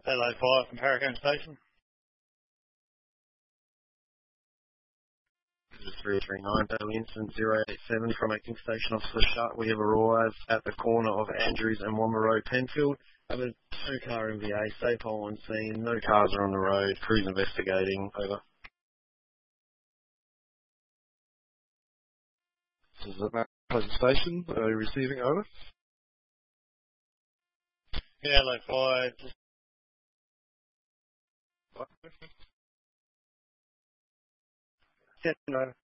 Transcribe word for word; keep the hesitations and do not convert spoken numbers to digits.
Hello, Fire from Hurricane Station. This is three three nine, Daily Incident zero eight seven from Acting Station Officer Sharp. We have arrived at the corner of Andrews and Womber Road, Penfield. Have a two-car M V A, safe hole on scene, no cars are on the road, crews investigating, over. This is at Mount Pleasant Station. Are you receiving, over? Yeah, hello, Fire. Just Yeah, no.